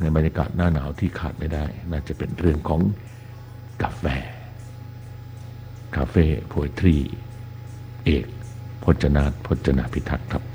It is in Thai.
ในบรรยากาศหน้าหนาวที่ขาดไม่ได้น่าจะเป็นเรื่องของกาแฟคาเฟ่โพเอทรีเอกพจนาถ พจนาพิทักษ์ครับ